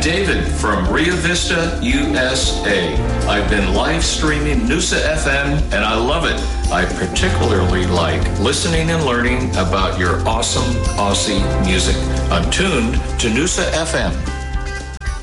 David from Rio Vista, USA. I've been live streaming Noosa FM and I love it. I particularly like listening and learning about your awesome Aussie music. I'm tuned to Noosa FM.